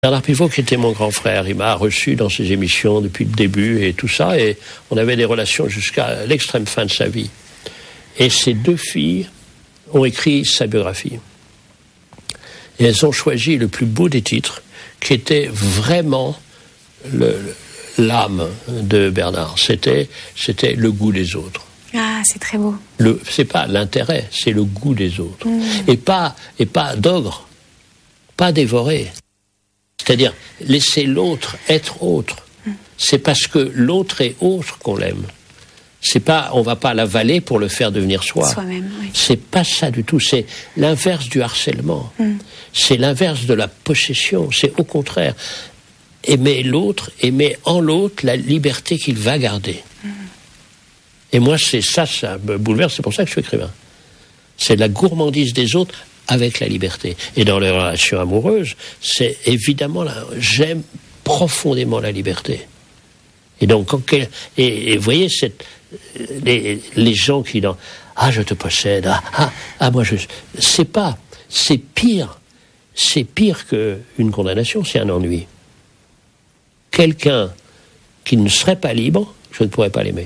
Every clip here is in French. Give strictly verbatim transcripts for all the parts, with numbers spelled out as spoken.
Bernard Pivot, qui était mon grand frère, il m'a reçu dans ses émissions depuis le début et tout ça, et on avait des relations jusqu'à l'extrême fin de sa vie. Et ces deux filles ont écrit sa biographie. Et elles ont choisi le plus beau des titres, qui était vraiment le, l'âme de Bernard. C'était, c'était le goût des autres. Ah, c'est très beau. Le, c'est pas l'intérêt, c'est le goût des autres. Mmh. Et pas, et pas d'ogre, pas dévoré. C'est-à-dire, laisser l'autre être autre. Mmh. C'est parce que l'autre est autre qu'on l'aime. C'est pas, on va pas l'avaler pour le faire devenir soi. Soi-même, oui. C'est pas ça du tout. C'est l'inverse du harcèlement. Mmh. C'est l'inverse de la possession. C'est au contraire. Aimer l'autre, aimer en l'autre la liberté qu'il va garder. Mmh. Et moi, c'est ça, ça me bouleverse. C'est pour ça que je suis écrivain. C'est la gourmandise des autres avec la liberté. Et dans les relations amoureuses, c'est évidemment là, j'aime profondément la liberté. Et donc, quand, et, et vous voyez, cette, les, les gens qui dans ah je te possède, ah ah, ah moi je, c'est pas, c'est pire, c'est pire qu'une condamnation, c'est un ennui. Quelqu'un qui ne serait pas libre, je ne pourrais pas l'aimer.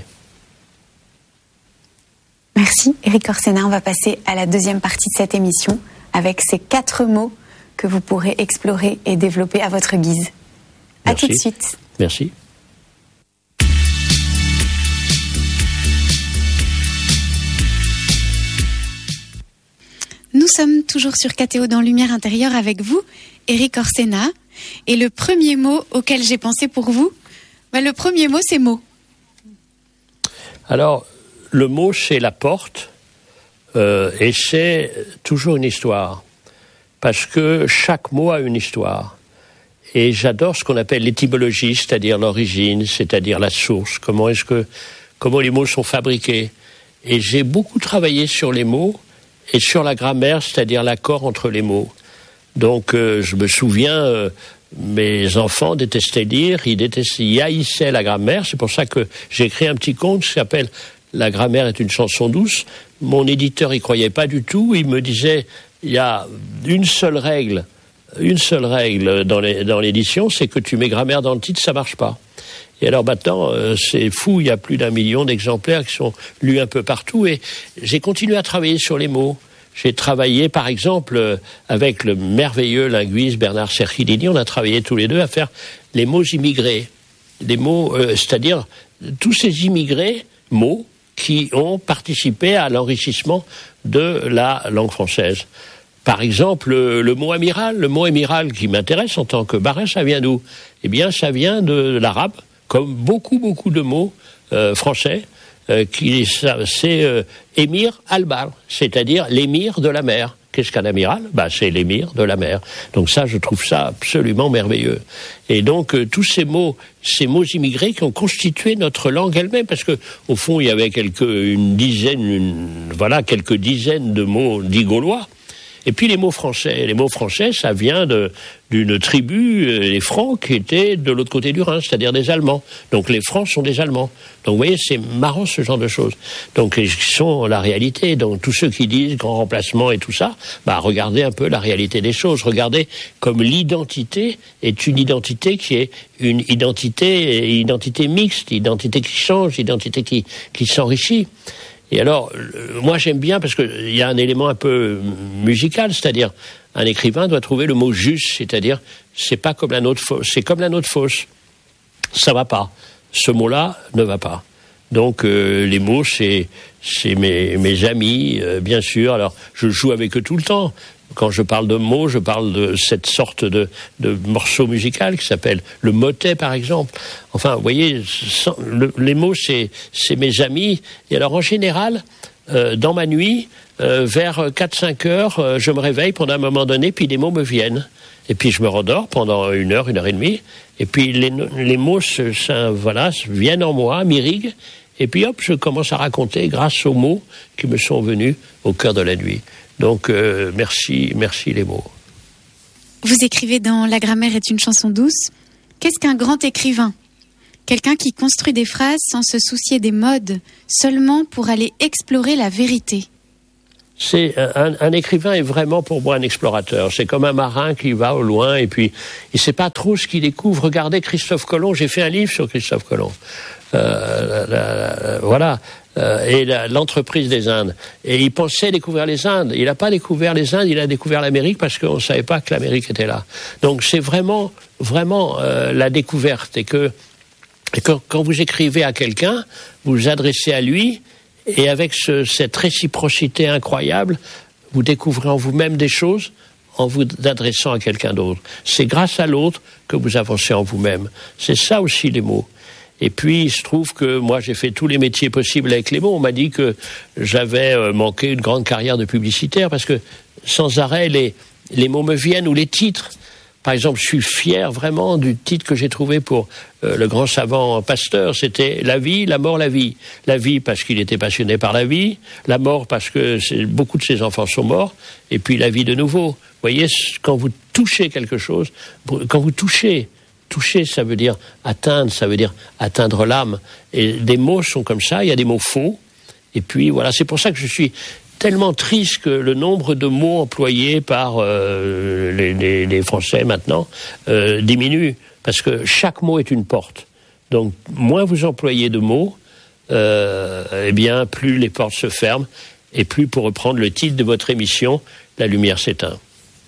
Merci, Éric Orsena. On va passer à la deuxième partie de cette émission avec ces quatre mots que vous pourrez explorer et développer à votre guise. À Merci. tout de suite. Merci. Nous sommes toujours sur K T O dans Lumière intérieure avec vous, Éric Orsena. Et le premier mot auquel j'ai pensé pour vous, bah le premier mot, c'est mot. Alors, le mot, c'est la porte, euh, et c'est toujours une histoire. Parce que chaque mot a une histoire. Et j'adore ce qu'on appelle l'étymologie, c'est-à-dire l'origine, c'est-à-dire la source. Comment est-ce que, comment les mots sont fabriqués. Et j'ai beaucoup travaillé sur les mots et sur la grammaire, c'est-à-dire l'accord entre les mots. Donc, euh, je me souviens, euh, mes enfants détestaient lire, ils détestaient, ils haïssaient la grammaire. C'est pour ça que j'ai écrit un petit conte qui s'appelle « La grammaire est une chanson douce ». Mon éditeur y croyait pas du tout. Il me disait, il y a une seule règle, une seule règle dans, les, dans l'édition, c'est que tu mets grammaire dans le titre, ça marche pas. Et alors maintenant, euh, c'est fou, il y a plus d'un million d'exemplaires qui sont lus un peu partout. Et j'ai continué à travailler sur les mots. J'ai travaillé, par exemple, avec le merveilleux linguiste Bernard Cerchilini. On a travaillé tous les deux à faire les mots immigrés. Les mots, euh, c'est-à-dire tous ces immigrés, mots, qui ont participé à l'enrichissement de la langue française. Par exemple, le, le mot amiral, le mot amiral qui m'intéresse en tant que marin, ça vient d'où ? Eh bien, ça vient de l'arabe, comme beaucoup, beaucoup de mots euh, français. Euh, qui, ça, c'est euh, émir al-bar, c'est-à-dire l'émir de la mer. Qu'est-ce qu'un amiral ? Bah, c'est l'émir de la mer. Donc ça, je trouve ça absolument merveilleux. Et donc, euh, tous ces mots, ces mots immigrés qui ont constitué notre langue elle-même, parce que au fond, il y avait quelques, une dizaine, une, voilà, quelques dizaines de mots dits gaulois. Et puis les mots français. Les mots français, ça vient de, d'une tribu, euh, les Francs, qui étaient de l'autre côté du Rhin, c'est-à-dire des Allemands. Donc les Francs sont des Allemands. Donc vous voyez, c'est marrant ce genre de choses. Donc ils sont la réalité. Donc tous ceux qui disent grand remplacement et tout ça, bah regardez un peu la réalité des choses. Regardez comme l'identité est une identité qui est une identité, identité mixte, identité qui change, identité qui, qui s'enrichit. Et alors, moi j'aime bien parce qu'il y a un élément un peu musical, c'est-à-dire un écrivain doit trouver le mot juste, c'est-à-dire c'est pas comme la note fausse, c'est comme la note fausse. Ça va pas. Ce mot-là ne va pas. Donc euh, les mots, c'est, c'est mes, mes amis, euh, bien sûr. Alors je joue avec eux tout le temps. Quand je parle de mots, je parle de cette sorte de, de morceau musical qui s'appelle le motet, par exemple. Enfin, vous voyez, sans, le, les mots, c'est, c'est mes amis. Et alors, en général, euh, dans ma nuit, euh, vers quatre cinq heures, euh, je me réveille pendant un moment donné, puis les mots me viennent. Et puis je me rendors pendant une heure, une heure et demie. Et puis les, les mots, se, ça, voilà, viennent en moi, m'irriguent. Et puis hop, je commence à raconter grâce aux mots qui me sont venus au cœur de la nuit. Donc, euh, merci, merci les mots. Vous écrivez dans La grammaire est une chanson douce. Qu'est-ce qu'un grand écrivain ? Quelqu'un qui construit des phrases sans se soucier des modes, seulement pour aller explorer la vérité. C'est un, un écrivain est vraiment pour moi un explorateur. C'est comme un marin qui va au loin et puis il sait pas trop ce qu'il découvre. Regardez Christophe Colomb. J'ai fait un livre sur Christophe Colomb. Euh, la, la, voilà. Euh, et la, l'entreprise des Indes. Et il pensait découvrir les Indes. Il n'a pas découvert les Indes. Il a découvert l'Amérique parce qu'on ne savait pas que l'Amérique était là. Donc c'est vraiment, vraiment euh, la découverte et que, et que quand vous écrivez à quelqu'un, vous vous adressez à lui. Et avec ce, cette réciprocité incroyable, vous découvrez en vous-même des choses en vous adressant à quelqu'un d'autre. C'est grâce à l'autre que vous avancez en vous-même. C'est ça aussi les mots. Et puis, il se trouve que moi, j'ai fait tous les métiers possibles avec les mots. On m'a dit que j'avais manqué une grande carrière de publicitaire parce que sans arrêt, les, les mots me viennent ou les titres. Par exemple, je suis fier vraiment du titre que j'ai trouvé pour euh, le grand savant Pasteur. C'était la vie, la mort, la vie. La vie parce qu'il était passionné par la vie, la mort parce que c'est, beaucoup de ses enfants sont morts, et puis la vie de nouveau. Vous voyez, quand vous touchez quelque chose, quand vous touchez, toucher, ça veut dire atteindre, ça veut dire atteindre l'âme. Et des mots sont comme ça, il y a des mots faux. Et puis voilà, c'est pour ça que je suis tellement triste que le nombre de mots employés par euh, les, les, les Français maintenant euh, diminue, parce que chaque mot est une porte. Donc, moins vous employez de mots, euh, eh bien, plus les portes se ferment, et plus, pour reprendre le titre de votre émission, la lumière s'éteint.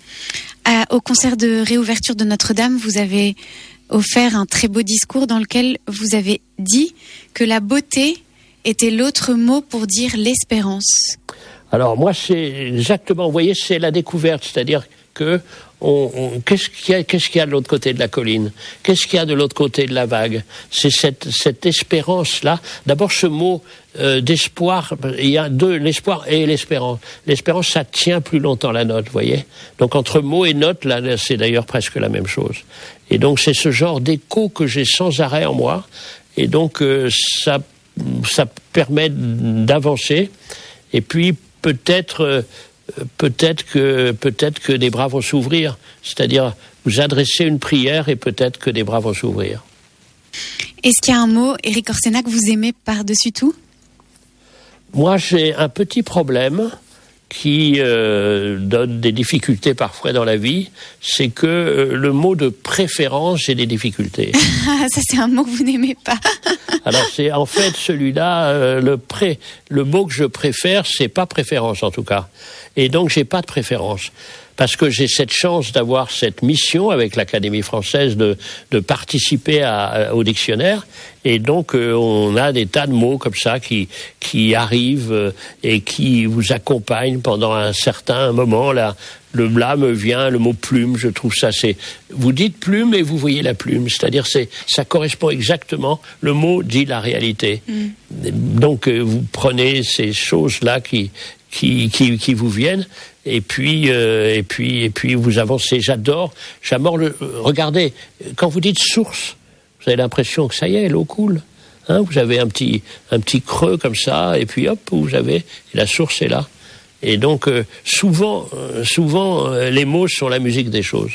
À, au concert de réouverture de Notre-Dame, vous avez offert un très beau discours dans lequel vous avez dit que la beauté était l'autre mot pour dire l'espérance. Alors moi, c'est exactement, vous voyez, c'est la découverte, c'est-à-dire que on, on, qu'est-ce qu'il y a, qu'est-ce qu'il y a de l'autre côté de la colline, qu'est-ce qu'il y a de l'autre côté de la vague. C'est cette, cette espérance-là. D'abord, ce mot euh, d'espoir, il y a deux, l'espoir et l'espérance. L'espérance, ça tient plus longtemps la note, vous voyez. Donc entre mot et note, là, c'est d'ailleurs presque la même chose. Et donc c'est ce genre d'écho que j'ai sans arrêt en moi. Et donc euh, ça, ça permet d'avancer. Et puis peut-être, euh, peut-être que, peut-être que des bras vont s'ouvrir. C'est-à-dire, vous adressez une prière et peut-être que des bras vont s'ouvrir. Est-ce qu'il y a un mot, Éric Orsena, que vous aimez par-dessus tout ? Moi, j'ai un petit problème qui euh, donne des difficultés parfois dans la vie, c'est que euh, le mot de préférence, j'ai des difficultés. Ça, c'est un mot que vous n'aimez pas. Alors, c'est en fait celui-là, euh, le pré, le mot que je préfère, c'est pas préférence en tout cas. Et donc, j'ai pas de préférence. Parce que j'ai cette chance d'avoir cette mission avec l'Académie française de, de participer à, au dictionnaire. Et donc, euh, on a des tas de mots comme ça qui, qui arrivent euh, et qui vous accompagnent pendant un certain moment. Là, le là me vient le mot plume, je trouve ça, c'est... Vous dites plume et vous voyez la plume. C'est-à-dire, c'est, ça correspond exactement, le mot dit la réalité. Mm. Donc, euh, vous prenez ces choses-là qui... Qui, qui, qui vous viennent, et puis, euh, et puis, et puis vous avancez. J'adore, j'adore le. Regardez, quand vous dites source, vous avez l'impression que ça y est, l'eau coule. Hein, vous avez un petit, un petit creux comme ça, et puis hop, vous avez, et la source est là. Et donc, euh, souvent, euh, souvent, euh, les mots sont la musique des choses.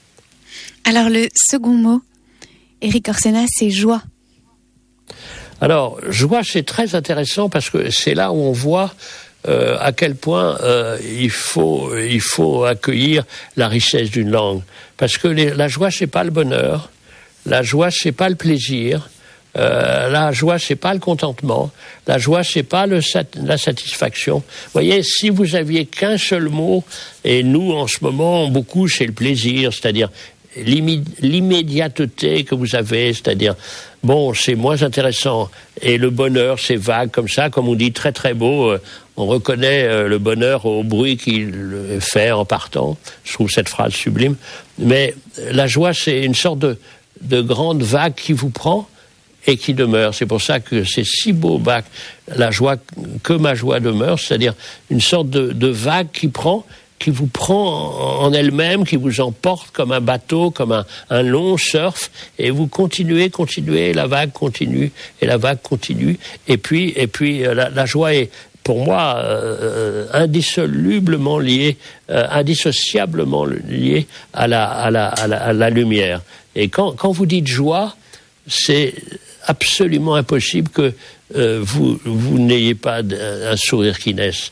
Alors, le second mot, Éric Orsena, c'est joie. Alors, joie, c'est très intéressant parce que c'est là où on voit Euh, à quel point euh, il faut il faut accueillir la richesse d'une langue, parce que les, la joie c'est pas le bonheur, la joie c'est pas le plaisir, euh, la joie c'est pas le contentement, la joie c'est pas le sat- la satisfaction. Vous voyez, si vous aviez qu'un seul mot, et nous en ce moment beaucoup c'est le plaisir, c'est-à-dire l'immédiateté que vous avez, c'est-à-dire, bon, c'est moins intéressant. Et le bonheur, c'est vague comme ça, comme on dit, très très beau. Euh, on reconnaît euh, le bonheur au bruit qu'il fait en partant. Je trouve cette phrase sublime. Mais la joie, c'est une sorte de, de grande vague qui vous prend et qui demeure. C'est pour ça que c'est si beau, bah, la joie, que ma joie demeure, c'est-à-dire une sorte de, de vague qui prend, qui vous prend en elle-même, qui vous emporte comme un bateau, comme un, un long surf, et vous continuez, continuez, et la vague continue, et la vague continue, et puis, et puis la, la joie est, pour moi, euh, indissolublement liée, euh, indissociablement liée à la, à la, à la, à la lumière. Et quand, quand vous dites joie, c'est absolument impossible que euh, vous, vous n'ayez pas un sourire qui naisse.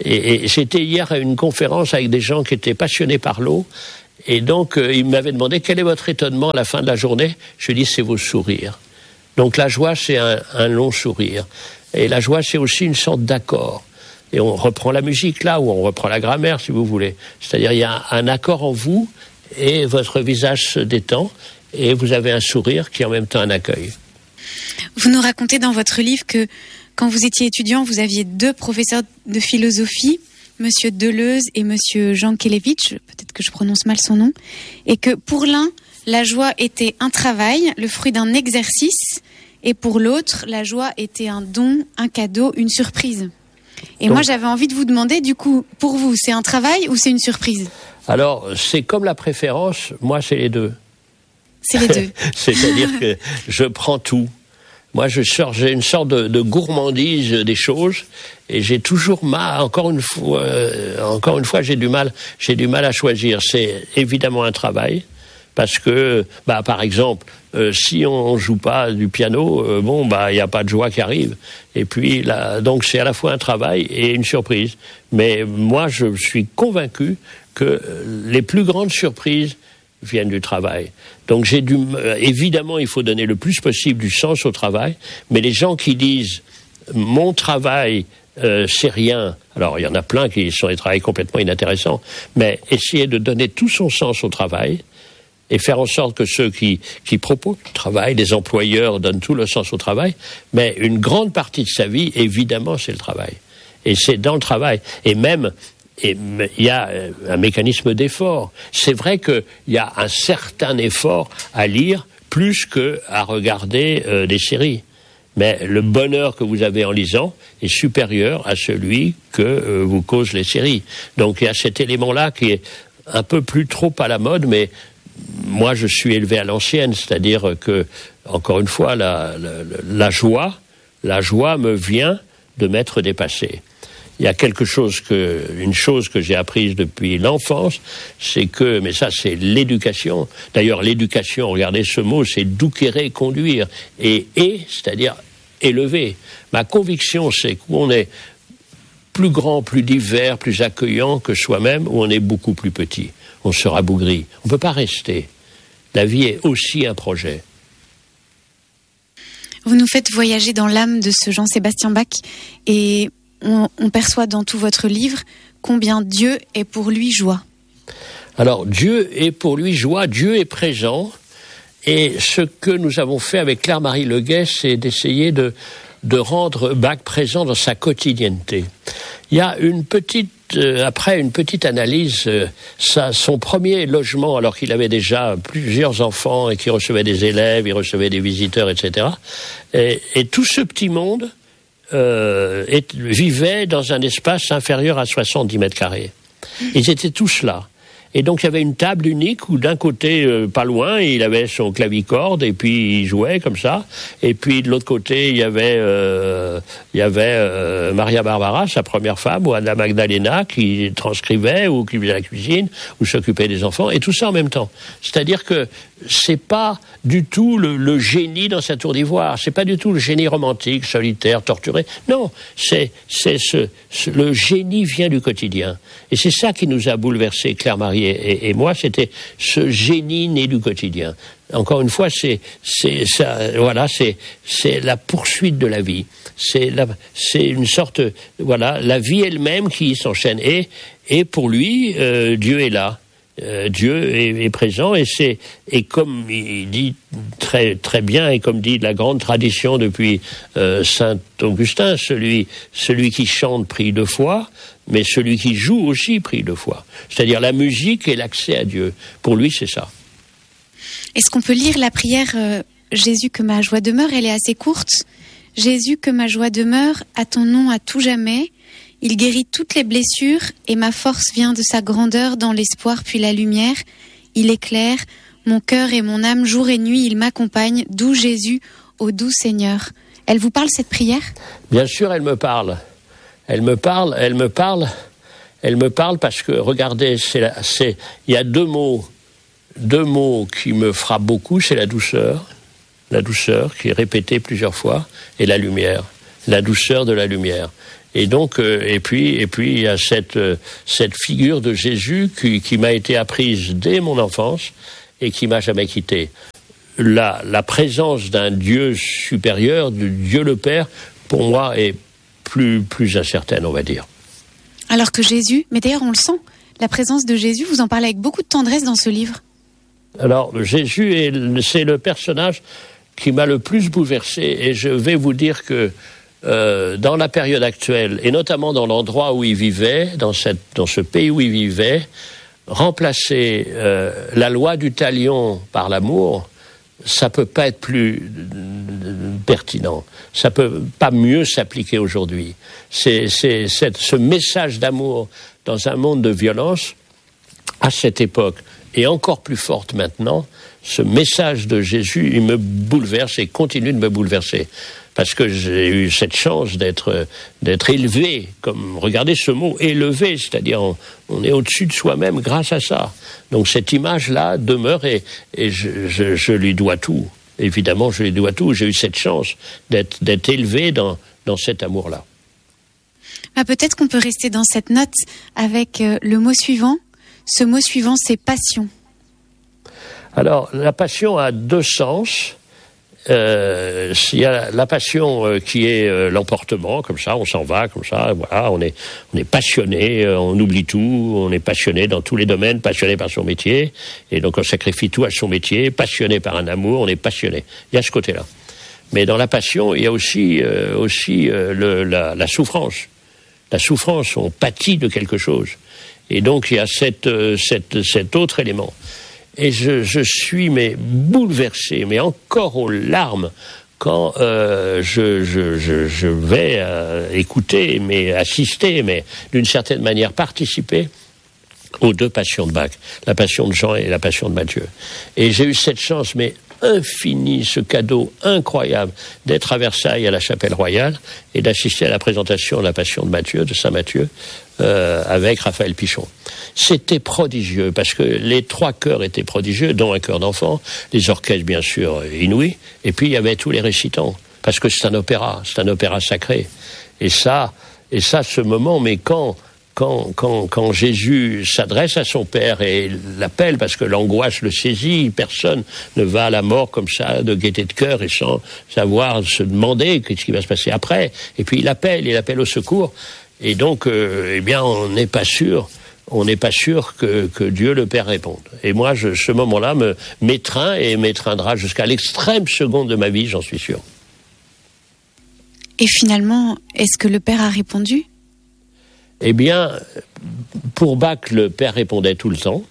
Et, et j'étais hier à une conférence avec des gens qui étaient passionnés par l'eau. Et donc, euh, ils m'avaient demandé quel est votre étonnement à la fin de la journée. Je dis, c'est vos sourires. Donc la joie, c'est un, un long sourire. Et la joie, c'est aussi une sorte d'accord. Et on reprend la musique là, ou on reprend la grammaire, si vous voulez. C'est-à-dire, il y a un accord en vous, et votre visage se détend, et vous avez un sourire qui est en même temps un accueil. Vous nous racontez dans votre livre que quand vous étiez étudiant, vous aviez deux professeurs de philosophie, Monsieur Deleuze et Monsieur Jankélévitch, peut-être que je prononce mal son nom, et que pour l'un, la joie était un travail, le fruit d'un exercice, et pour l'autre, la joie était un don, un cadeau, une surprise. Et Donc, moi, j'avais envie de vous demander, du coup, pour vous, c'est un travail ou c'est une surprise ? Alors, c'est comme la préférence, moi, c'est les deux. C'est les deux. C'est-à-dire que je prends tout. Moi, je sors, j'ai une sorte de, de gourmandise des choses, et j'ai toujours mal. Encore une fois, euh, encore une fois, j'ai du mal, j'ai du mal à choisir. C'est évidemment un travail, parce que, bah, par exemple, euh, si on joue pas du piano, euh, bon, bah, il y a pas de joie qui arrive. Et puis là, donc c'est à la fois un travail et une surprise. Mais moi, je suis convaincu que les plus grandes surprises viennent du travail. Donc j'ai dû, euh, évidemment, il faut donner le plus possible du sens au travail, mais les gens qui disent mon travail euh, c'est rien, alors il y en a plein qui sont des travails complètement inintéressants, mais essayer de donner tout son sens au travail et faire en sorte que ceux qui, qui proposent le travail, les employeurs donnent tout le sens au travail, mais une grande partie de sa vie, évidemment, c'est le travail. Et c'est dans le travail. Et même, et il y a un mécanisme d'effort. C'est vrai qu'il y a un certain effort à lire plus qu'à regarder euh, des séries. Mais le bonheur que vous avez en lisant est supérieur à celui que euh, vous causent les séries. Donc il y a cet élément-là qui est un peu plus trop à la mode, mais moi je suis élevé à l'ancienne, c'est-à-dire que, encore une fois, la, la, la joie, la joie me vient de m'être dépassé. Il y a quelque chose que, une chose que j'ai apprise depuis l'enfance, c'est que, mais ça c'est l'éducation. D'ailleurs l'éducation, regardez ce mot, c'est douquérer, conduire, et et, c'est-à-dire élever. Ma conviction, c'est qu'on est plus grand, plus divers, plus accueillant que soi-même, ou on est beaucoup plus petit. On se rabougrit. On ne peut pas rester. La vie est aussi un projet. Vous nous faites voyager dans l'âme de ce Jean-Sébastien Bach, et on, on perçoit dans tout votre livre combien Dieu est pour lui joie. Alors, Dieu est pour lui joie, Dieu est présent, et ce que nous avons fait avec Claire-Marie Leguet, c'est d'essayer de, de rendre Bach présent dans sa quotidienneté. Il y a une petite, euh, après une petite analyse, euh, ça, son premier logement, alors qu'il avait déjà plusieurs enfants et qu'il recevait des élèves, il recevait des visiteurs, et cetera, et, et tout ce petit monde Euh, et, vivaient dans un espace inférieur à soixante-dix mètres carrés. Ils étaient tous là. Et donc il y avait une table unique où d'un côté, euh, pas loin, il avait son clavicorde et puis il jouait comme ça. Et puis de l'autre côté, il y avait, euh, il y avait euh, Maria Barbara, sa première femme, ou Anna Magdalena qui transcrivait ou qui faisait la cuisine ou s'occupait des enfants, et tout ça en même temps. C'est-à-dire que c'est pas du tout le, le génie dans sa tour d'ivoire, c'est pas du tout le génie romantique, solitaire, torturé. Non, c'est, c'est ce, ce, le génie vient du quotidien. Et c'est ça qui nous a bouleversés, Claire-Marie et, et moi, c'était ce génie né du quotidien. Encore une fois, c'est, c'est ça, voilà, c'est, c'est la poursuite de la vie. C'est la, c'est une sorte, voilà, la vie elle-même qui s'enchaîne. Et, et pour lui, euh, Dieu est là. Euh, Dieu est, est présent, et c'est, et comme il dit très très bien, et comme dit la grande tradition depuis euh, Saint Augustin, celui celui qui chante prie deux fois, mais celui qui joue aussi prie deux fois. C'est-à-dire la musique et l'accès à Dieu. Pour lui, c'est ça. Est-ce qu'on peut lire la prière euh, Jésus que ma joie demeure? Elle est assez courte. Jésus que ma joie demeure, à ton nom à tout jamais. Il guérit toutes les blessures et ma force vient de sa grandeur dans l'espoir puis la lumière. Il éclaire mon cœur et mon âme jour et nuit, il m'accompagne, doux Jésus, ô doux Seigneur. Elle vous parle cette prière? Bien sûr, elle me parle. Elle me parle, elle me parle, elle me parle parce que, regardez, c'est, la, c'est, il y a deux mots, deux mots qui me frappent beaucoup, c'est la douceur, la douceur qui est répétée plusieurs fois, et la lumière, la douceur de la lumière. Et donc, euh, et puis, et puis, il y a cette euh, cette figure de Jésus qui, qui m'a été apprise dès mon enfance et qui m'a jamais quitté. La la présence d'un Dieu supérieur, du Dieu le Père, pour moi, est plus plus incertaine, on va dire. Alors que Jésus, mais d'ailleurs on le sent, la présence de Jésus, vous en parlez avec beaucoup de tendresse dans ce livre. Alors, Jésus, est, c'est le personnage qui m'a le plus bouleversé, et je vais vous dire que euh, dans la période actuelle, et notamment dans l'endroit où il vivait, dans, cette, dans ce pays où il vivait, remplacer euh, la loi du talion par l'amour, ça peut pas être plus pertinent. Ça peut pas mieux s'appliquer aujourd'hui. C'est, c'est, c'est ce message d'amour dans un monde de violence, à cette époque, et encore plus forte maintenant, ce message de Jésus, il me bouleverse et continue de me bouleverser. Parce que j'ai eu cette chance d'être, d'être élevé, comme, regardez ce mot, élevé, c'est-à-dire on, on est au-dessus de soi-même grâce à ça. Donc cette image-là demeure et, et je, je, je lui dois tout. Évidemment, je lui dois tout. J'ai eu cette chance d'être, d'être élevé dans, dans cet amour-là. Ah, peut-être qu'on peut rester dans cette note avec euh, le mot suivant. Ce mot suivant, c'est passion. Alors, la passion a deux sens. Euh, il y a la passion euh, qui est euh, l'emportement, comme ça, on s'en va, comme ça, voilà, on est, on est passionné, euh, on oublie tout, on est passionné dans tous les domaines, passionné par son métier, et donc on sacrifie tout à son métier, passionné par un amour, on est passionné. Il y a ce côté-là. Mais dans la passion, il y a aussi, euh, aussi euh, le, la, la souffrance. La souffrance, on pâtit de quelque chose. Et donc il y a cette, euh, cette, cet autre élément. Et je, je suis mais bouleversé, mais encore aux larmes, quand euh, je, je, je, je vais euh, écouter, mais assister, mais d'une certaine manière participer aux deux passions de Bach, la passion de Jean et la passion de Matthieu. Et j'ai eu cette chance, mais infinie, ce cadeau incroyable d'être à Versailles, à la Chapelle Royale, et d'assister à la présentation de la passion de Matthieu, de Saint Matthieu, euh, avec Raphaël Pichon. C'était prodigieux, parce que les trois chœurs étaient prodigieux, dont un chœur d'enfant, les orchestres bien sûr inouïs, et puis il y avait tous les récitants, parce que c'est un opéra, c'est un opéra sacré. Et ça, et ça, ce moment, mais quand... Quand, quand, quand Jésus s'adresse à son Père et l'appelle, parce que l'angoisse le saisit, personne ne va à la mort comme ça, de gaieté de cœur, et sans savoir se demander qu'est-ce qui va se passer après. Et puis il appelle, il appelle au secours. Et donc, euh, eh bien, on n'est pas sûr, on n'est pas sûr que, que Dieu le Père réponde. Et moi, je, ce moment-là me m'étreint et m'étreindra jusqu'à l'extrême seconde de ma vie, j'en suis sûr. Et finalement, est-ce que le Père a répondu ? Eh bien, pour Bach, le Père répondait tout le temps.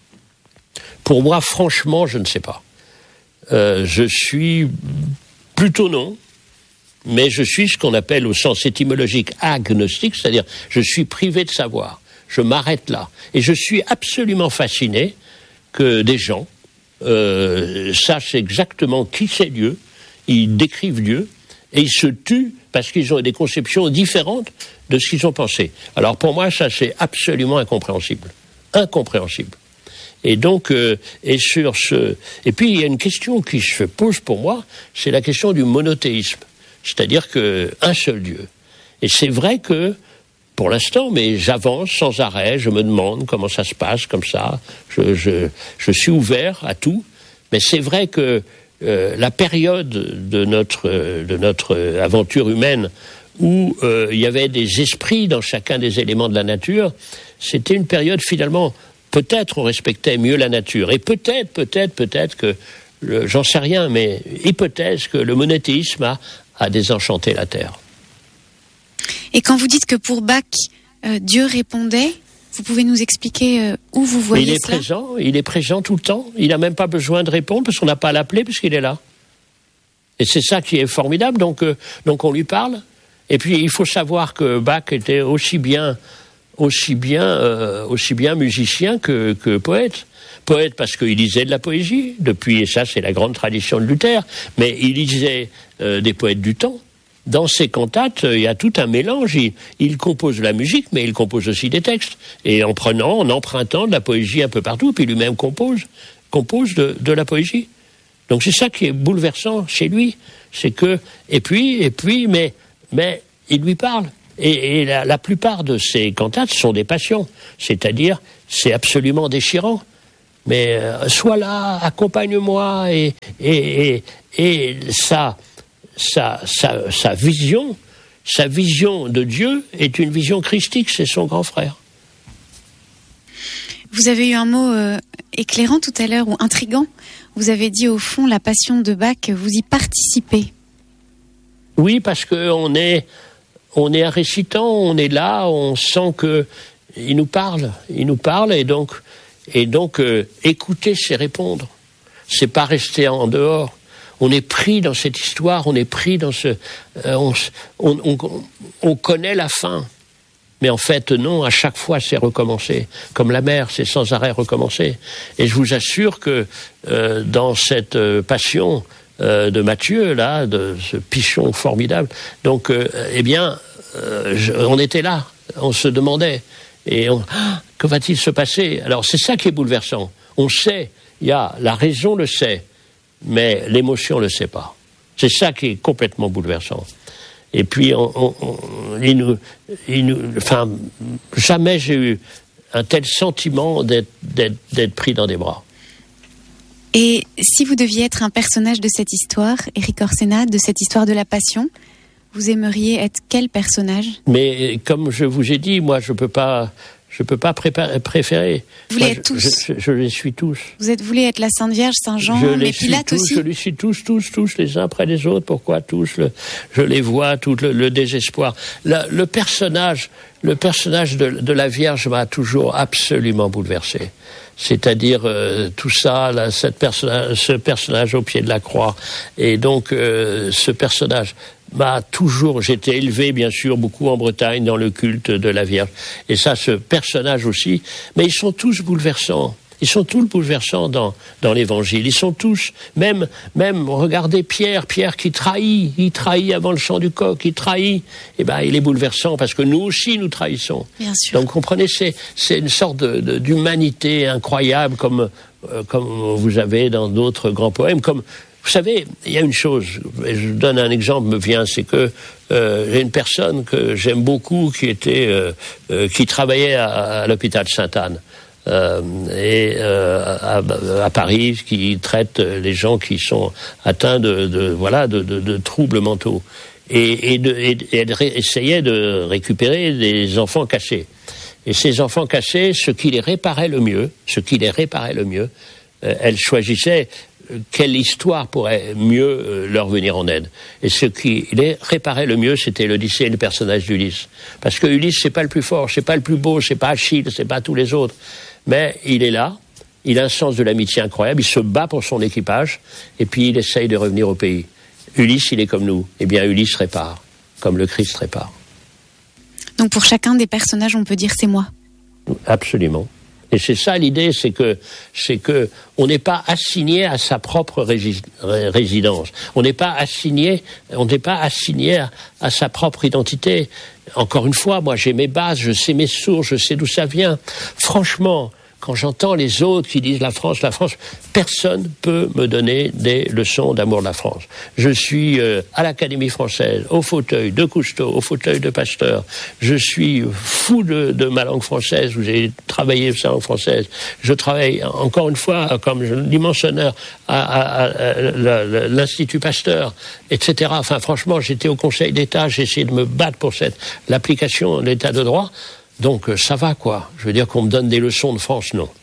Pour moi, franchement, je ne sais pas. Euh, je suis plutôt non, mais je suis ce qu'on appelle au sens étymologique agnostique, c'est-à-dire je suis privé de savoir. Je m'arrête là. Et je suis absolument fasciné que des gens euh, sachent exactement qui c'est Dieu, ils décrivent Dieu, et ils se tuent parce qu'ils ont des conceptions différentes de ce qu'ils ont pensé. Alors pour moi, ça c'est absolument incompréhensible. Incompréhensible. Et donc, euh, et sur ce... Et puis il y a une question qui se pose pour moi, c'est la question du monothéisme. C'est-à-dire qu'un seul Dieu. Et c'est vrai que, pour l'instant, mais j'avance sans arrêt, je me demande comment ça se passe, comme ça, je, je, je suis ouvert à tout, mais c'est vrai que Euh, la période de notre, euh, de notre aventure humaine où euh, il y avait des esprits dans chacun des éléments de la nature, c'était une période finalement, peut-être on respectait mieux la nature, et peut-être, peut-être, peut-être que, le, j'en sais rien, mais hypothèse que le monothéisme a, a désenchanté la Terre. Et quand vous dites que pour Bach, euh, Dieu répondait, vous pouvez nous expliquer euh, où vous voyez il est cela ? présent, il est présent tout le temps. Il n'a même pas besoin de répondre parce qu'on n'a pas à l'appeler puisqu'il est là. Et c'est ça qui est formidable. Donc, euh, donc on lui parle. Et puis il faut savoir que Bach était aussi bien, aussi bien, euh, aussi bien musicien que, que poète. Poète parce qu'il lisait de la poésie depuis, et ça c'est la grande tradition de Luther. Mais il lisait euh, des poètes du temps. Dans ses cantates, il y a tout un mélange. Il, il compose la musique, mais il compose aussi des textes. Et en prenant, en empruntant de la poésie un peu partout, puis lui-même compose, compose de, de la poésie. Donc c'est ça qui est bouleversant chez lui. C'est que, et puis, et puis, mais, mais il lui parle. Et, et la, la plupart de ces cantates sont des passions, c'est-à-dire c'est absolument déchirant. Mais euh, sois là, accompagne-moi, et, et, et, et sa, sa, sa, sa vision, sa vision de Dieu est une vision christique, c'est son grand frère. Vous avez eu un mot euh, éclairant tout à l'heure, ou intriguant. Vous avez dit au fond la passion de Bach, vous y participez. Oui, parce qu'on est, on est un récitant, on est là, on sent que il nous parle, il nous parle, et donc, et donc euh, écouter, c'est répondre. C'est pas rester en dehors. On est pris dans cette histoire, on est pris dans ce, euh, on, on, on, on connaît la fin. Mais en fait, non, à chaque fois, c'est recommencer. Comme la mer, c'est sans arrêt recommencer. Et je vous assure que euh, dans cette euh, passion euh, de Matthieu, là, de ce pichon formidable, donc, euh, eh bien, euh, je, on était là, on se demandait. Et on, ah, que va-t-il se passer? Alors, c'est ça qui est bouleversant. On sait, il y a, la raison le sait, mais l'émotion ne le sait pas. C'est ça qui est complètement bouleversant. Et puis, on, on, on, il nous, il nous, enfin, jamais j'ai eu un tel sentiment d'être, d'être, d'être pris dans des bras. Et si vous deviez être un personnage de cette histoire, Éric Orsena, de cette histoire de la passion, vous aimeriez être quel personnage? Mais comme je vous ai dit, moi, je peux pas... Je ne peux pas préparer, préférer. Vous voulez être tous. Je, je, je les suis tous. Vous êtes voulu être la Sainte Vierge, Saint Jean, je mais Pilate tous, aussi. Je les suis tous, tous, tous, les uns après les autres. Pourquoi tous? le, Je les vois, tout le, le désespoir. La, le personnage, le personnage de, de la Vierge m'a toujours absolument bouleversé. C'est-à-dire euh, tout ça, là, cette personnage, ce personnage au pied de la croix. Et donc, euh, ce personnage m'a toujours... J'étais élevé, bien sûr, beaucoup en Bretagne, dans le culte de la Vierge. Et ça, ce personnage aussi. Mais ils sont tous bouleversants. Ils sont tous bouleversants dans, dans l'Évangile. Ils sont tous... Même, même, regardez Pierre, Pierre qui trahit. Il trahit avant le chant du coq. Il trahit. Eh ben, il est bouleversant parce que nous aussi, nous trahissons. Bien sûr. Donc, comprenez, c'est, c'est une sorte de, de, d'humanité incroyable comme, euh, comme vous avez dans d'autres grands poèmes, comme... Vous savez, il y a une chose, je donne un exemple, me vient, c'est que euh, j'ai une personne que j'aime beaucoup qui était, euh, euh, qui travaillait à, à l'hôpital Sainte-Anne euh, et euh, à, à Paris, qui traite les gens qui sont atteints de, de voilà, de, de, de troubles mentaux, et, et, de, et, et elle ré- essayait de récupérer des enfants cachés. Et ces enfants cachés, ce qui les réparait le mieux, ce qui les réparait le mieux, euh, elle choisissait quelle histoire pourrait mieux leur venir en aide. Et ce qui les réparait le mieux, c'était l'Odyssée et le personnage d'Ulysse. Parce que Ulysse, c'est pas le plus fort, c'est pas le plus beau, c'est pas Achille, c'est pas tous les autres. Mais il est là, il a un sens de l'amitié incroyable, il se bat pour son équipage, et puis il essaye de revenir au pays. Ulysse, il est comme nous. Eh bien, Ulysse répare, comme le Christ répare. Donc pour chacun des personnages, on peut dire c'est moi. Absolument. Et c'est ça l'idée, c'est que, c'est que on n'est pas assigné à sa propre rési- résidence. On n'est pas assigné, on n'est pas assigné à, à sa propre identité. Encore une fois, moi j'ai mes bases, je sais mes sources, je sais d'où ça vient. Franchement, quand j'entends les autres qui disent la France, la France, personne peut me donner des leçons d'amour de la France. Je suis euh, à l'Académie française, au fauteuil de Cousteau, au fauteuil de Pasteur. Je suis fou de, de ma langue française, où j'ai travaillé sur la langue française. Je travaille, encore une fois, comme l'immense honneur à, à, à, à l'Institut Pasteur, et cetera. Enfin, franchement, j'étais au Conseil d'État, j'ai essayé de me battre pour cette, l'application de l'État de droit. Donc ça va, quoi. Je veux dire qu'on me donne des leçons de France, non.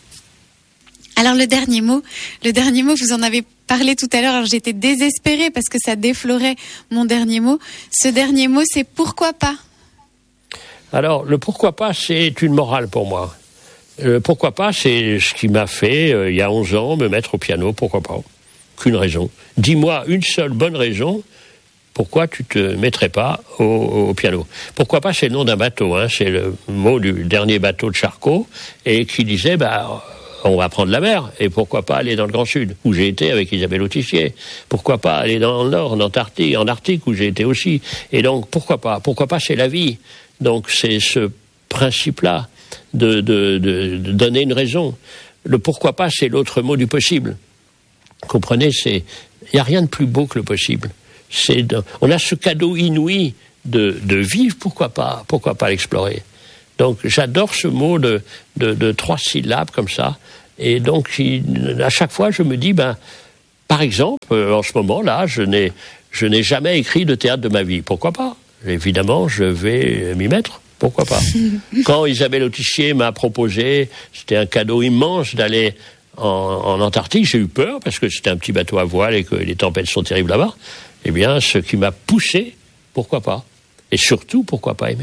Alors le dernier mot, le dernier mot, vous en avez parlé tout à l'heure, alors j'étais désespérée parce que ça déflorait mon dernier mot. Ce dernier mot, c'est pourquoi pas? Alors le pourquoi pas, c'est une morale pour moi. Le pourquoi pas, c'est ce qui m'a fait, euh, il y a onze ans, me mettre au piano, pourquoi pas. Qu'une raison. Dis-moi une seule bonne raison. Pourquoi tu te mettrais pas au, au piano? Pourquoi pas, c'est le nom d'un bateau, hein, c'est le mot du dernier bateau de Charcot, et qui disait, bah, on va prendre la mer, et pourquoi pas aller dans le Grand Sud, où j'ai été avec Isabelle Autissier. Pourquoi pas aller dans le Nord, en Antarctique, en Arctique, où j'ai été aussi. Et donc, pourquoi pas? Pourquoi pas, c'est la vie. Donc, c'est ce principe-là de, de, de, de donner une raison. Le pourquoi pas, c'est l'autre mot du possible. Comprenez, c'est, il n'y a rien de plus beau que le possible. C'est de, on a ce cadeau inouï de, de vivre, pourquoi pas, pourquoi pas l'explorer. Donc j'adore ce mot de, de, de trois syllabes comme ça. Et donc il, à chaque fois je me dis, ben, par exemple, euh, en ce moment là, je n'ai, je n'ai jamais écrit de théâtre de ma vie. Pourquoi pas ? Évidemment, je vais m'y mettre. Pourquoi pas ? Quand Isabelle Autissier m'a proposé, c'était un cadeau immense d'aller en, en Antarctique, j'ai eu peur parce que c'était un petit bateau à voile et que les tempêtes sont terribles là-bas. Eh bien, ce qui m'a poussé, pourquoi pas ? Et surtout, pourquoi pas aimer ?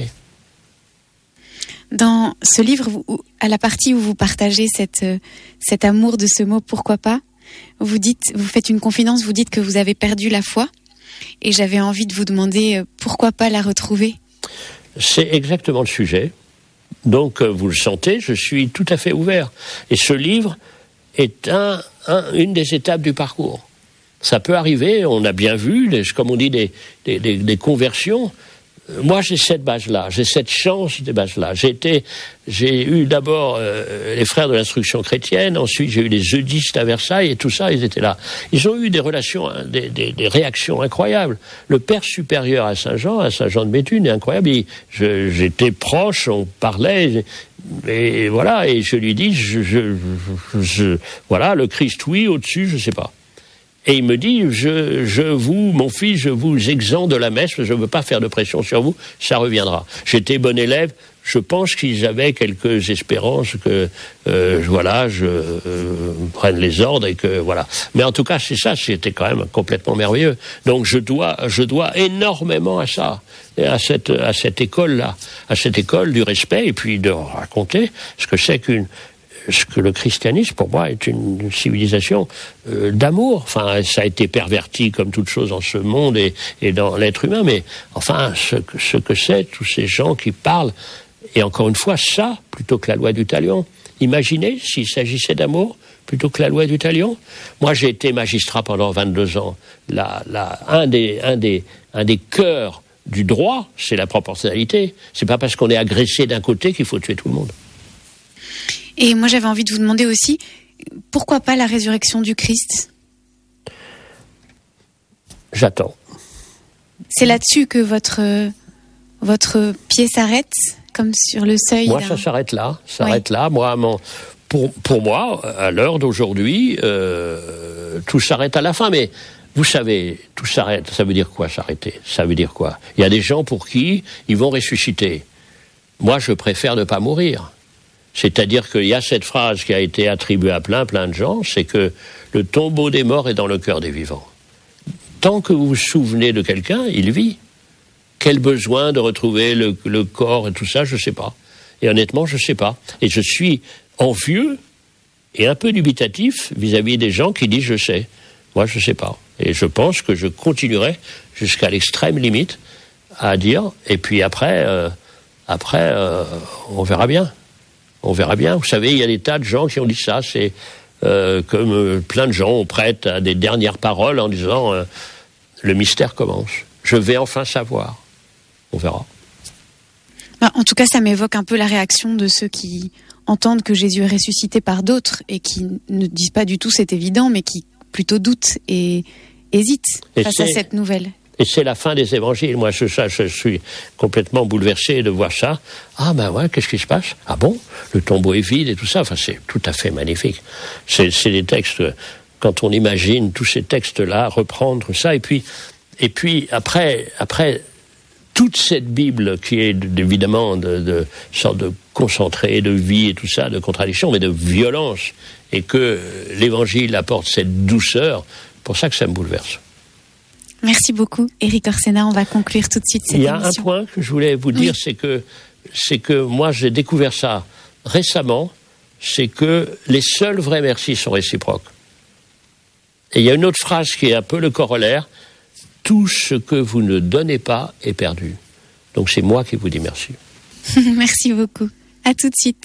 Dans ce livre, vous, à la partie où vous partagez cette, euh, cet amour de ce mot « pourquoi pas », vous dites, vous faites une confidence, vous dites que vous avez perdu la foi. Et j'avais envie de vous demander euh, pourquoi pas la retrouver ? C'est exactement le sujet. Donc, euh, vous le sentez, je suis tout à fait ouvert. Et ce livre est un, un, une des étapes du parcours. Ça peut arriver, on a bien vu, des, comme on dit, des, des, des, des conversions. Moi, j'ai cette base-là, j'ai cette chance des bases-là. J'ai été, j'ai eu d'abord euh, les frères de l'instruction chrétienne, ensuite j'ai eu les eudistes à Versailles, et tout ça, ils étaient là. Ils ont eu des relations, hein, des, des, des réactions incroyables. Le père supérieur à Saint-Jean, à Saint-Jean de Béthune, est incroyable. Il, je, j'étais proche, on parlait, et voilà, et je lui dis, je, je, je, je, voilà, le Christ, oui, au-dessus, je sais pas. Et il me dit, je, je vous, mon fils, je vous exempte de la messe, je ne veux pas faire de pression sur vous, ça reviendra. J'étais bon élève, je pense qu'ils avaient quelques espérances que, euh, voilà, je euh, prenne les ordres et que, voilà. Mais en tout cas, c'est ça, c'était quand même complètement merveilleux. Donc je dois, je dois énormément à ça, et à cette, à cette école-là, à cette école du respect, et puis de raconter ce que c'est qu'une, ce que le christianisme, pour moi, est une civilisation euh, d'amour. Enfin, ça a été perverti comme toute chose dans ce monde et, et dans l'être humain, mais enfin, ce que, ce que c'est, tous ces gens qui parlent, et encore une fois, ça, plutôt que la loi du talion. Imaginez s'il s'agissait d'amour plutôt que la loi du talion. Moi, j'ai été magistrat pendant vingt-deux ans. La, la, un des, un des, un des cœurs du droit, c'est la proportionnalité. C'est pas parce qu'on est agressé d'un côté qu'il faut tuer tout le monde. Et moi, j'avais envie de vous demander aussi, pourquoi pas la résurrection du Christ ? J'attends. C'est là-dessus que votre, votre pied s'arrête, comme sur le seuil Moi, d'un... ça s'arrête là. Ça s'arrête oui. là. Moi, mon, pour, pour moi, à l'heure d'aujourd'hui, euh, tout s'arrête à la fin. Mais vous savez, tout s'arrête. Ça veut dire quoi, s'arrêter ? Ça veut dire quoi ? Il y a des gens pour qui ils vont ressusciter. Moi, je préfère ne pas mourir. C'est-à-dire qu'il y a cette phrase qui a été attribuée à plein, plein de gens, c'est que le tombeau des morts est dans le cœur des vivants. Tant que vous vous souvenez de quelqu'un, il vit. Quel besoin de retrouver le, le corps et tout ça, je ne sais pas. Et honnêtement, je ne sais pas. Et je suis envieux et un peu dubitatif vis-à-vis des gens qui disent « je sais ». Moi, je ne sais pas. Et je pense que je continuerai jusqu'à l'extrême limite à dire. Et puis après, euh, après euh, on verra bien. On verra bien. Vous savez, il y a des tas de gens qui ont dit ça. C'est euh, comme euh, plein de gens ont prêté à des dernières paroles en disant euh, « le mystère commence. Je vais enfin savoir. » On verra. Bah, en tout cas, ça m'évoque un peu la réaction de ceux qui entendent que Jésus est ressuscité par d'autres et qui ne disent pas du tout c'est évident, mais qui plutôt doutent et hésitent et face à cette nouvelle. Et c'est la fin des évangiles. Moi, je, ça, je suis complètement bouleversé de voir ça. Ah ben ouais, qu'est-ce qui se passe ? Ah bon ? Le tombeau est vide et tout ça. Enfin, c'est tout à fait magnifique. C'est, c'est des textes, quand on imagine tous ces textes-là, reprendre ça. Et puis, et puis après, après toute cette Bible qui est évidemment de, de sorte de concentré de vie et tout ça, de contradiction, mais de violence, et que l'évangile apporte cette douceur, pour ça que ça me bouleverse. Merci beaucoup, Éric Orsena. On va conclure tout de suite cette émission. Il y a un point que je voulais vous dire, oui. c'est que c'est que moi j'ai découvert ça récemment, c'est que les seuls vrais merci sont réciproques. Et il y a une autre phrase qui est un peu le corollaire, tout ce que vous ne donnez pas est perdu. Donc c'est moi qui vous dis merci. Merci beaucoup. À tout de suite.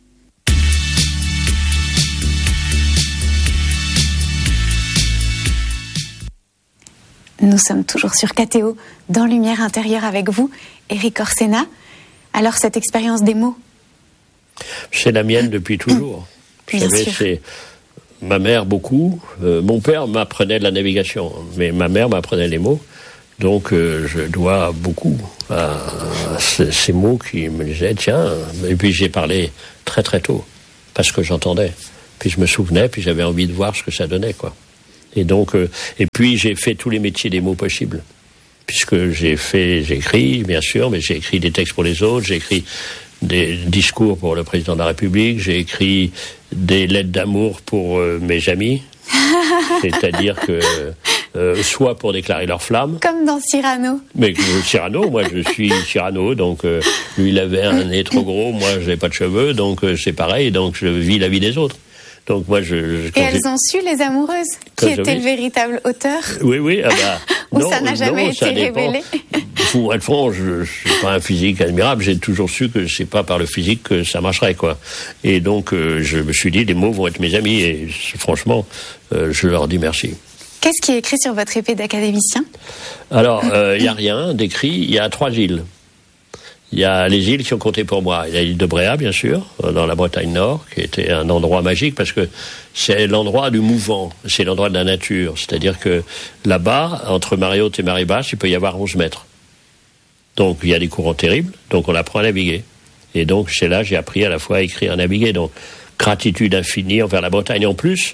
Nous sommes toujours sur K T O, dans Lumière intérieure avec vous, Éric Orsena. Alors, cette expérience des mots ? C'est la mienne depuis toujours. Vous Bien savez, sûr. c'est ma mère beaucoup. Euh, mon père m'apprenait de la navigation, mais ma mère m'apprenait les mots. Donc euh, je dois beaucoup à, à ces, ces mots qui me disaient tiens. Et puis j'ai parlé très très tôt parce que j'entendais. Puis je me souvenais, puis j'avais envie de voir ce que ça donnait, quoi. Et donc euh, et puis j'ai fait tous les métiers des mots possibles. Puisque j'ai fait, j'ai écrit, bien sûr, mais j'ai écrit des textes pour les autres, j'ai écrit des discours pour le président de la République, j'ai écrit des lettres d'amour pour euh, mes amis, c'est-à-dire que euh, soit pour déclarer leur flamme. Comme dans Cyrano. Mais euh, Cyrano, moi je suis Cyrano, donc euh, lui il avait un nez trop gros, moi j'avais pas de cheveux, donc euh, c'est pareil, donc je vis la vie des autres. Donc moi, je, je, Et elles ont su, les amoureuses, qui était le véritable auteur? Oui, oui. Ah bah, Ou non, ça n'a jamais non, été ça révélé? Pour être franc, je ne suis pas un physique admirable. J'ai toujours su que c'est pas par le physique que ça marcherait, quoi. Et donc, euh, je me suis dit, les mots vont être mes amis. Et franchement, euh, je leur dis merci. Qu'est-ce qui est écrit sur votre épée d'académicien? Alors, il euh, n'y a rien d'écrit. Il y a trois îles. Il y a les îles qui ont compté pour moi. Il y a l'île de Bréa, bien sûr, dans la Bretagne Nord, qui était un endroit magique parce que c'est l'endroit du mouvant, c'est l'endroit de la nature. C'est-à-dire que là-bas, entre marée haute et marée basse, il peut y avoir onze mètres. Donc il y a des courants terribles, donc on apprend à naviguer. Et donc c'est là j'ai appris à la fois à écrire et à naviguer. Donc gratitude infinie envers la Bretagne. Et en plus,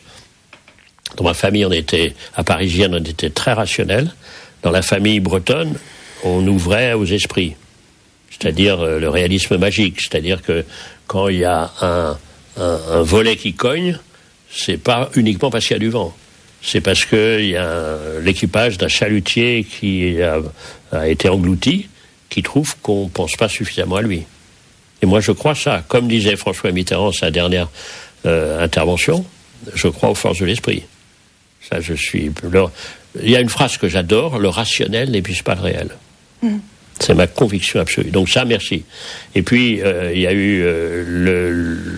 dans ma famille, on était, à Parisienne, on était très rationnel. Dans la famille bretonne, on ouvrait aux esprits. C'est-à-dire euh, le réalisme magique, c'est-à-dire que quand il y a un, un, un volet qui cogne, c'est pas uniquement parce qu'il y a du vent, c'est parce que il y a un, l'équipage d'un chalutier qui a, a été englouti, qui trouve qu'on pense pas suffisamment à lui. Et moi je crois ça, comme disait François Mitterrand sa dernière euh, intervention, je crois aux forces de l'esprit. Ça, je suis. Le, il y a une phrase que j'adore, le rationnel n'épuise pas le réel. Mmh. C'est ma conviction absolue. Donc ça, merci. Et puis, euh, il y a eu euh, le,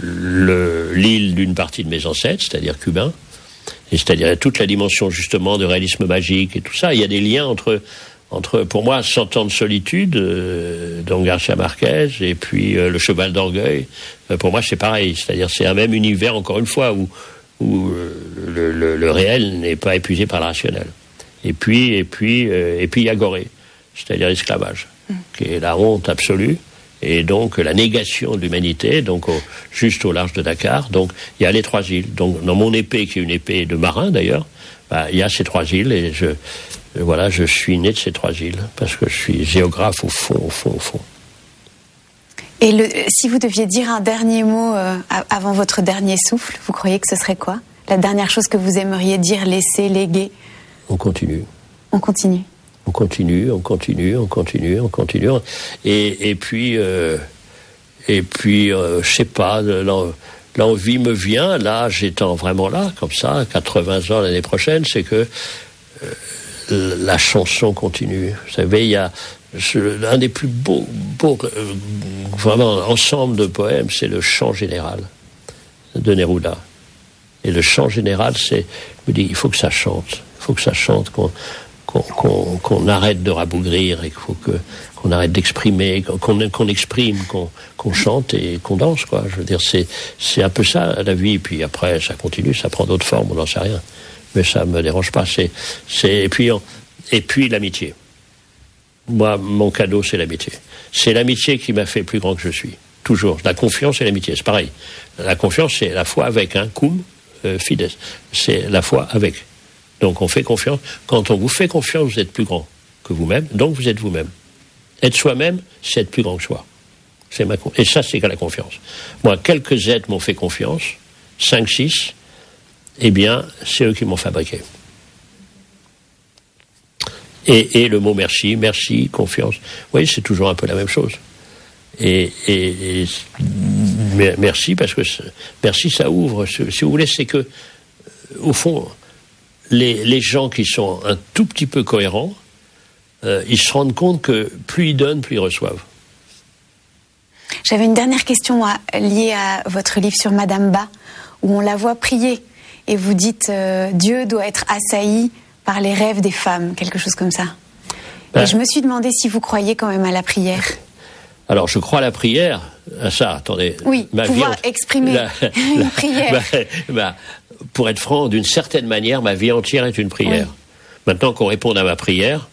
le, l'île d'une partie de mes ancêtres, c'est-à-dire cubains, et c'est-à-dire toute la dimension, justement, de réalisme magique et tout ça. Il y a des liens entre, entre pour moi, Cent ans de solitude, euh, dont Garcia Marquez, et puis euh, Le cheval d'orgueil. Euh, pour moi, c'est pareil. C'est-à-dire c'est un même univers, encore une fois, où, où euh, le, le, le réel n'est pas épuisé par le rationnel. Et puis, et puis, euh, et puis il y a Gorée, c'est-à-dire l'esclavage, mmh. qui est la honte absolue, et donc la négation de l'humanité, donc au, juste au large de Dakar. Donc il y a les trois îles. Donc dans mon épée, qui est une épée de marin d'ailleurs, bah, il y a ces trois îles, et je, voilà, je suis né de ces trois îles, parce que je suis géographe au fond, au fond, au fond. Et le, si vous deviez dire un dernier mot euh, avant votre dernier souffle, vous croyez que ce serait quoi? La dernière chose que vous aimeriez dire, laisser, léguer? On continue. On continue. On continue, on continue, on continue, on continue. Et, et puis, euh, et puis, euh, je sais pas, l'envie me vient, là, j'étant vraiment là, comme ça, quatre-vingts ans l'année prochaine, c'est que euh, la chanson continue. Vous savez, il y a je, un des plus beaux, beaux euh, vraiment, ensemble de poèmes, c'est le chant général de Neruda. Et le chant général, c'est, je me dis, il faut que ça chante, il faut que ça chante, qu'on Qu'on, qu'on, qu'on arrête de rabougrir, et qu'il faut que, qu'on arrête d'exprimer, qu'on, qu'on exprime, qu'on, qu'on chante et qu'on danse, quoi. Je veux dire, c'est, c'est un peu ça, la vie. Puis après, ça continue, ça prend d'autres formes, on n'en sait rien. Mais ça me dérange pas. C'est, c'est, et puis, et puis l'amitié. Moi, mon cadeau, c'est l'amitié. C'est l'amitié qui m'a fait plus grand que je suis. Toujours. La confiance et l'amitié, c'est pareil. La confiance, c'est la foi avec, un hein, cum euh, fides. C'est la foi avec. Donc on fait confiance. Quand on vous fait confiance, vous êtes plus grand que vous-même, donc vous êtes vous-même. Être soi-même, c'est être plus grand que soi. C'est ma con... Et ça, c'est que la confiance. Moi, quelques êtres m'ont fait confiance, cinq, six, eh bien, c'est eux qui m'ont fabriqué. Et, et le mot merci, merci, confiance. Vous voyez, c'est toujours un peu la même chose. Et, et, et merci, parce que merci, ça ouvre. Si vous voulez, c'est que, au fond, Les, les gens qui sont un tout petit peu cohérents, euh, ils se rendent compte que plus ils donnent, plus ils reçoivent. J'avais une dernière question à, liée à votre livre sur Madame Ba, où on la voit prier, et vous dites euh, Dieu doit être assailli par les rêves des femmes, quelque chose comme ça. Ben, et je me suis demandé si vous croyez quand même à la prière. Alors, je crois à la prière. À ça, attendez. Oui, ma pouvoir vie, exprimer la, une la, prière. Bah, bah, pour être franc, d'une certaine manière, ma vie entière est une prière. Oui. Maintenant qu'on réponde à ma prière,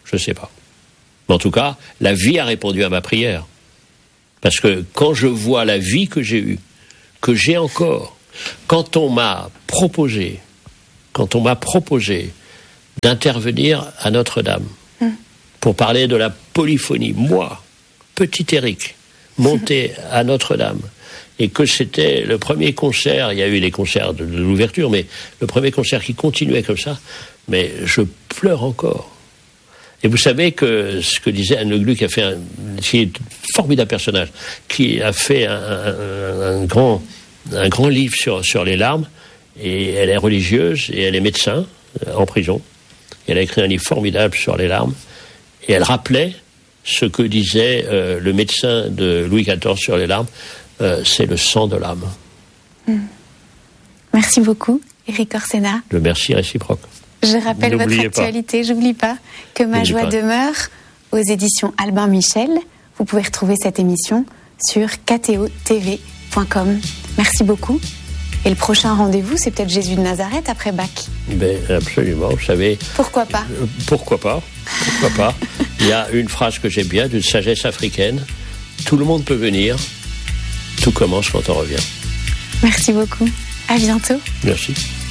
Je ne sais pas. Mais en tout cas, la vie a répondu à ma prière. Parce que quand je vois la vie que j'ai eue, que j'ai encore, quand on m'a proposé, quand on m'a proposé d'intervenir à Notre-Dame mmh. pour parler de la polyphonie, moi, petit Éric, monté à Notre-Dame, et que c'était le premier concert, il y a eu les concerts de, de l'ouverture, mais le premier concert qui continuait comme ça, mais je pleure encore. Et vous savez que ce que disait Anne Le Glu, qui a fait un, qui est un formidable personnage, qui a fait un, un, un grand, un grand livre sur, sur les larmes, et elle est religieuse, et elle est médecin, en prison. Et elle a écrit un livre formidable sur les larmes, et elle rappelait ce que disait euh, le médecin de Louis quatorze sur les larmes, euh, c'est le sang de l'âme. Mmh. Merci beaucoup, Éric Orsena. Le merci réciproque. Je rappelle votre actualité, j'oublie pas, que Ma joie demeure aux éditions Albin Michel. Vous pouvez retrouver cette émission sur k t o t v point com. Merci beaucoup. Et le prochain rendez-vous, c'est peut-être Jésus de Nazareth après Bach. Ben, absolument, vous savez. Pourquoi pas euh, Pourquoi pas Pourquoi pas Il y a une phrase que j'aime bien, d'une sagesse africaine. Tout le monde peut venir, tout commence quand on revient. Merci beaucoup. À bientôt. Merci.